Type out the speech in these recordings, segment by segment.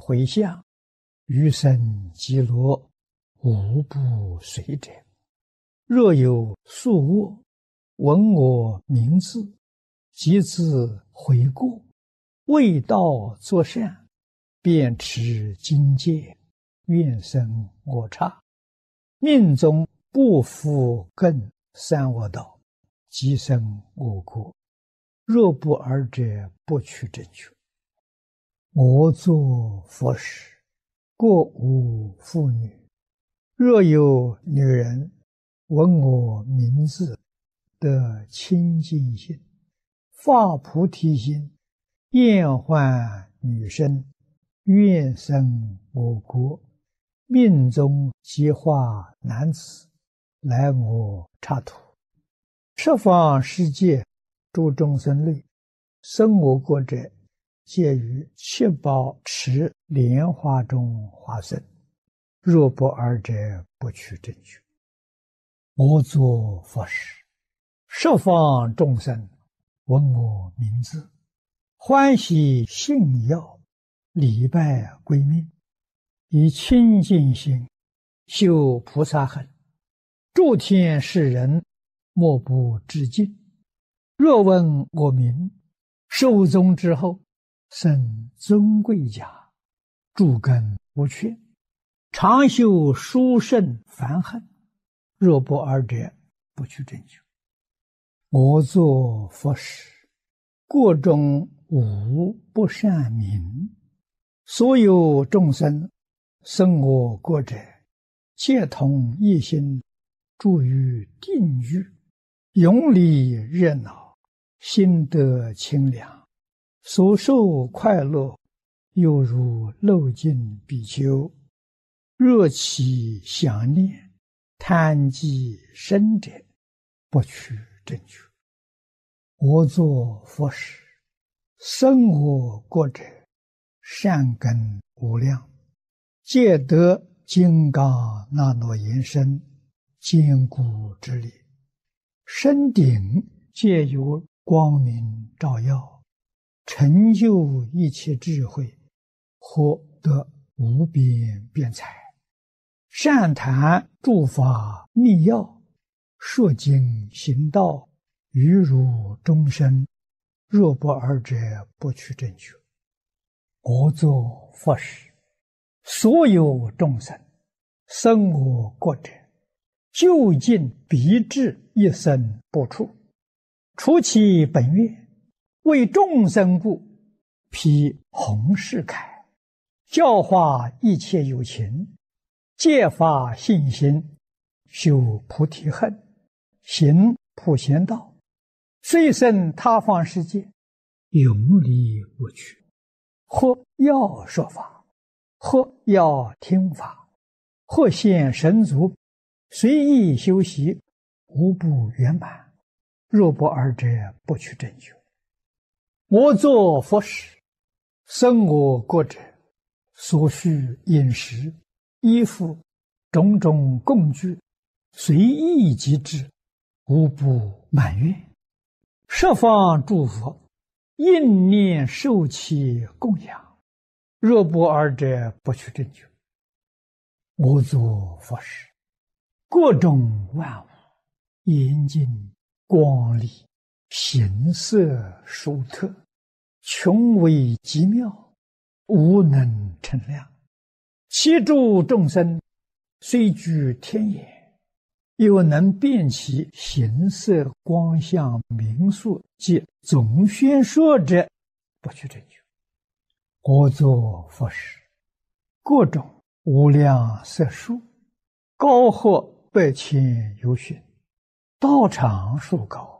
回向，余生极乐，无不随者。若有宿恶，闻我名字，即自悔过，为道作善，便持经戒，愿生我刹。命中不复更三恶道，即生我国。若不尔者，不取正觉。我作佛时，过无妇女。若有女人闻我名字，得清净心，发菩提心，厌患女身，愿生我国。命中即化男子，来我刹土。十方世界诸众生类，生我国者，皆于七宝池莲花中化身。若不尔者，不取正觉。我作佛时，十方众生闻我名字，欢喜信要，礼拜归命，以清净心修菩萨行，诸天世人莫不致敬。若闻我名，寿终之后，生尊贵家，诸根无缺，常修殊胜梵行。若不尔者，不取正觉。我作佛时，国中无不善名。所有众生生我国者，皆同一心，住于定狱，永离热闹，心得清凉，所受快乐，犹如漏尽比丘。若起想念，贪积生者，不取正觉。我作佛时，生我国者，善根无量，皆得金刚那罗延伸，坚固之力。身顶皆有光明照耀，成就一切智慧，获得无边辩才。善谈诸法密要，说经行道，于如终身。若不尔者，不取正觉。我作佛时，所有众生生我国者，究竟必至一生不出。除其本愿，为众生故，披弘誓铠，教化一切有情，戒发信心，修菩提恨，行普贤道，虽生他方世界，永离无趣。或要说法，或要听法，或现神足，随意修习，无不圆满。若不尔者，不取正觉。我作佛时，生我国者，所需饮食、衣服、种种供具，随意即至，无不满愿。十方诸佛应念受其供养。若不尔者，不取正觉。我作佛时，各种万物严净光丽，形色殊特，穷微极妙，无能称量。其诸众生虽居天眼，又能辨其形色光相名数及总宣说者，不取正觉。我作佛时，各种无量色数，高或百千由旬，道场数高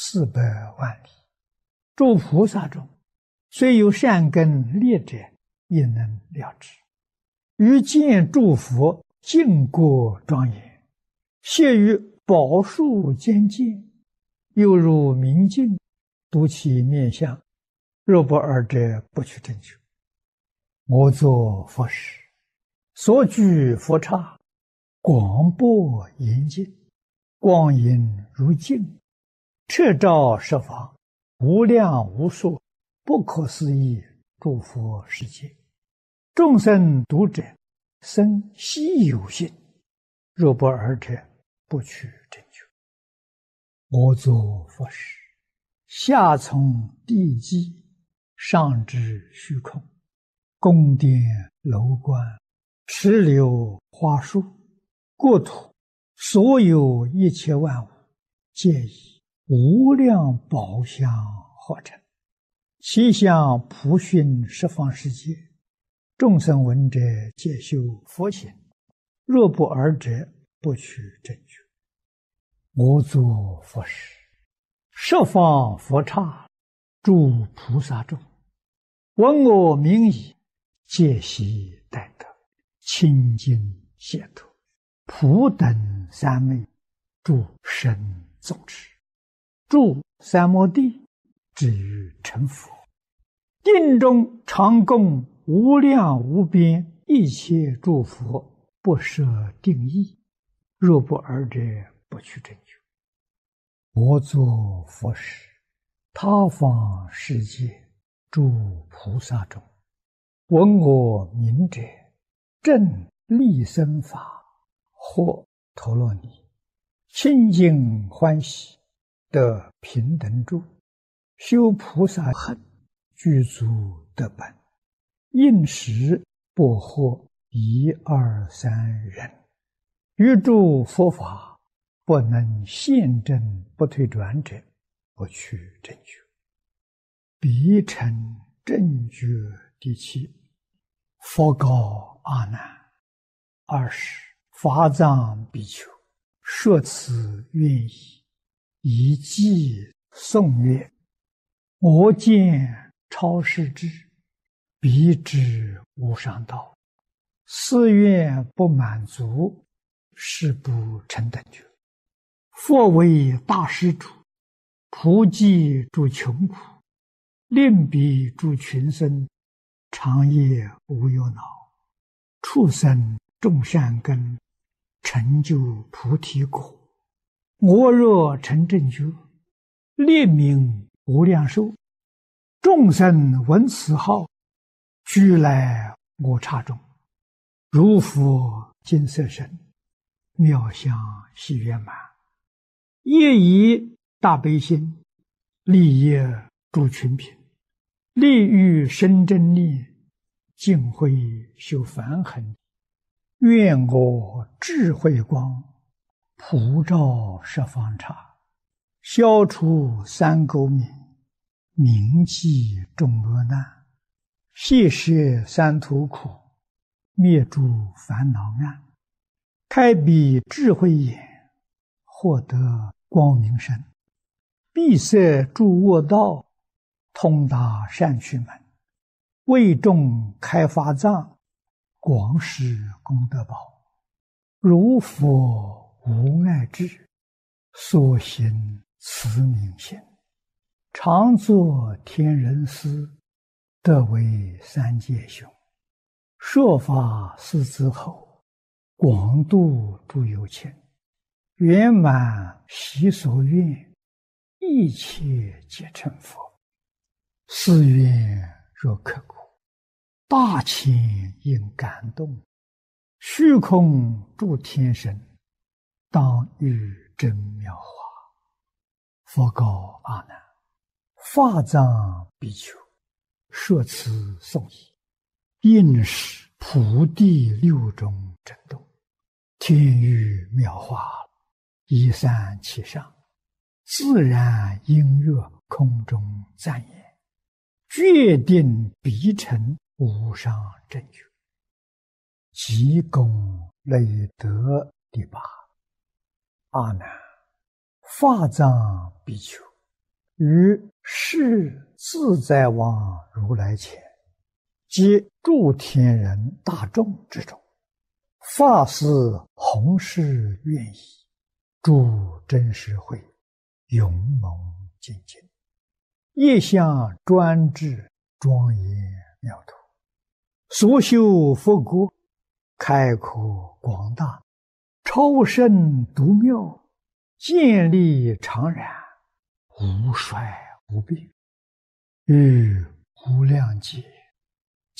400万里。诸菩萨中，虽有善根劣者，也能了知。于见诸佛净国庄严，谢于宝树间见，犹如明镜，睹其面相。若不尔者，不取正觉。我作佛时，所居佛刹，广博严净，光影如镜，彻照十方，无量无数，不可思议诸佛世界。 众生读者，生希有性，若不尔者，不取正觉。我作佛时，下从地基，上至虚空，宫殿楼观，池流花树，国土，所有一切万物，皆以无量宝相合成。其相普熏十方世界，众生闻者皆修佛行，若不尔者，不取正觉。我作佛时，十方佛刹，诸菩萨众，闻我名已，皆悉待得，清净解脱，普等三昧，诸神众持，住三摩地，至于成佛。定中常供无量无边一切诸佛，不设定义，若不尔者，不取正觉。我作佛时，他方世界诸菩萨众，闻我名者，正利生法，或陀罗尼，清净欢喜，得平等住，修菩萨行，具足得本，应时不惑一二三人，于诸佛法不能现证不退转者，不取正觉。彼成正觉第七。佛告阿难：20法藏比丘，说此愿意，以偈颂曰：我见超世智，彼知无上道，誓愿不满足，是不成等觉。佛为大施主，普济诸穷苦，令彼诸群生，长夜无忧恼，畜生种善根，成就菩提果。我若成正觉，列名无量寿，众生闻此号，俱来我刹中，如佛金色身，妙相喜圆满，业以大悲心，利益诸群品，利欲生真力，净慧修梵行。愿我智慧光，普照十方刹，消除三垢冥，铭记众恶难，谢摄三途苦，灭诸烦恼暗，开彼智慧眼，获得光明身，闭塞诸恶道，通达善趣门，为众开法藏，广施功德宝。如佛无碍智，所行慈悯心，常作天人师，得为三界雄。说法四之后，广度诸有情，圆满习所愿，一切皆成佛。是愿若刻骨，大千应感动，虚空诸天神，当遇真妙法。佛告阿难：法藏比丘，说此颂已，应是普地六种震动，天雨妙法，一散其上，自然音乐空中赞言，决定必成无上正觉。即供累德第八。阿难，法藏比丘，于世自在王如来前，及诸天人大众之中，发誓弘誓愿意，诸真实会，勇猛精进，业相专制，庄严妙土，所修佛国，开阔广大，超胜独妙，建立常然，无衰无病，于无量劫，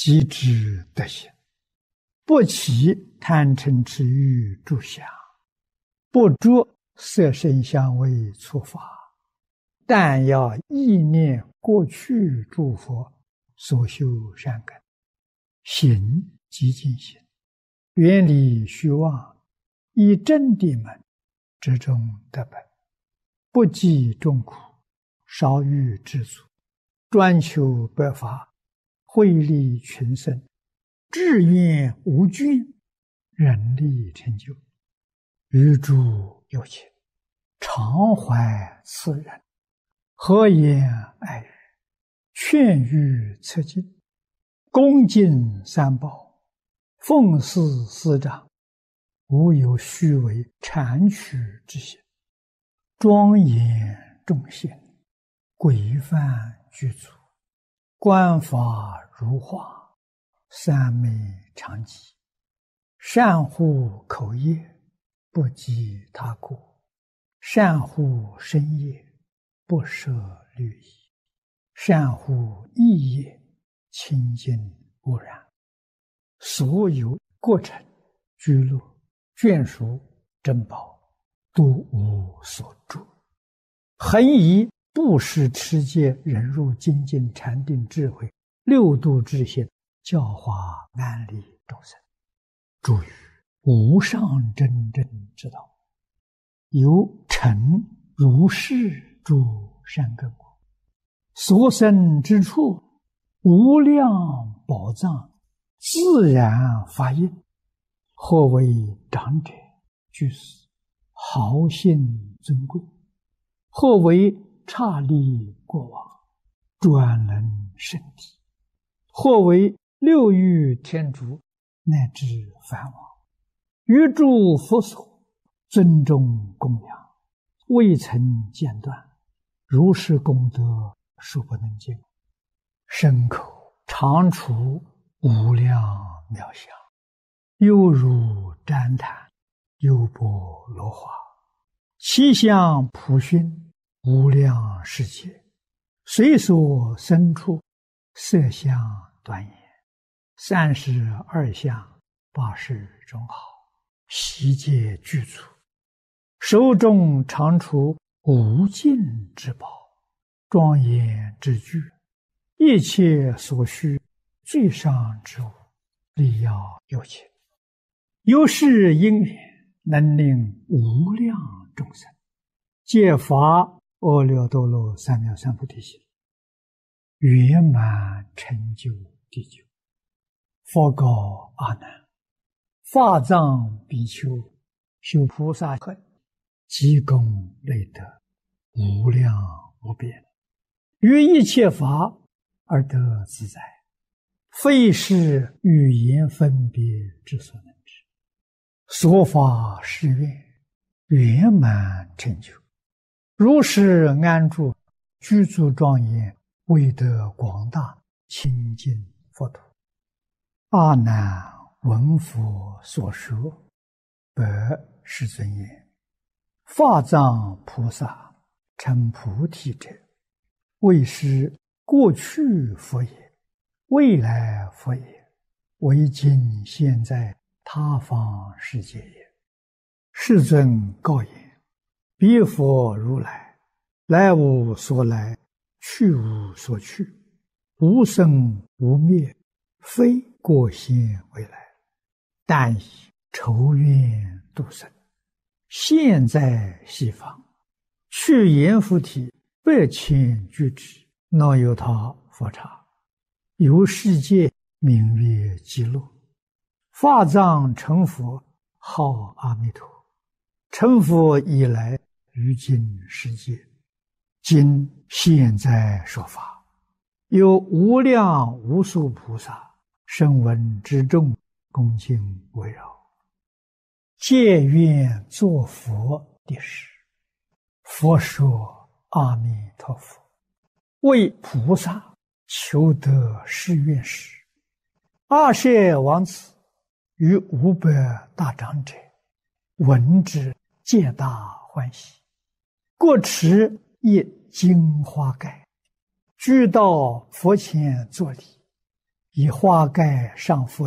即知德行，不起贪嗔痴欲诸想，不着色声香味触法，但要意念过去诸佛所修善根，行即净行，远离虚妄，以真谛门，之中得本，不计众苦，少欲知足，专求百法，惠利群生，志愿无倦，人力成就，与诸有情，常怀慈仁，和颜爱语，劝喻策进，恭敬三宝，奉事师长，无有虚伪谄曲之行，庄严众贤，规范具足，观法如画，三昧常寂，善护口业，不及他过，善护身业，不舍律仪，善护意业，清净无染，所有过程居乐眷属珍宝，都无所著，恒以布施持戒忍辱精进禅定智慧六度之心，教化安利众生，诸于无上真正之道，由成如是诸善根果，所生之处，无量宝藏自然发应，或为长者居士，豪信尊贵，或为刹利过往，专能圣体，或为六欲天竺，乃至梵王，于诸佛所尊重供养，未曾间断，如是功德数不能尽，身口常处无量妙相，犹如旃檀，优波罗花，其相普熏，无量世界，随所生处，色相端严，32相80种好，悉皆具足，手中常处无尽之宝，庄严之具，一切所需最上之物，力要有情，由是因缘，能令无量众生皆发阿耨多罗三藐三菩提心，圆满成就地久。佛告阿难：法藏比丘修菩萨恨，积功累德，无量无边，于一切法而得自在，非是语言分别之所能知。说法是愿，圆满成就，如是安住，居住庄严，为得广大清净佛土。阿难闻佛所说，白世尊言：法藏菩萨成菩提者，为是过去佛也，未来佛也，为今现在他方世界也。世尊告言：彼佛如来，来无所来，去无所去，无生无灭，非过现未来，但以仇怨度生，现在西方，去阎浮提8,000俱胝，若有他佛刹，由世界名曰极乐。法藏成佛，号阿弥陀。成佛以来，于今世界，今现在说法，有无量无数菩萨声闻之众，恭敬围绕，皆愿作佛的事。佛说：阿弥陀佛，为菩萨求得誓愿时，阿舍王子与500大长者闻之，皆大欢喜，各持一金花盖，俱到佛前作礼， 以花盖上覆